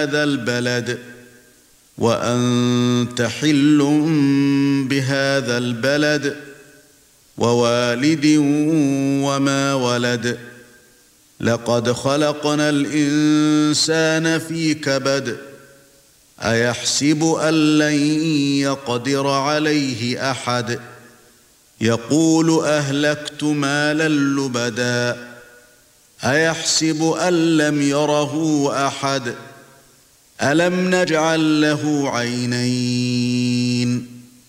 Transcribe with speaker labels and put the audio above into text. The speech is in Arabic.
Speaker 1: هذا البلد وأنت حل بهذا البلد ووالد وما ولد لقد خلقنا الإنسان في كبد أيحسب أن لن يقدر عليه أحد يقول أهلكت مالا لبدا أيحسب أن لم يره أحد ألم نجعل له عينين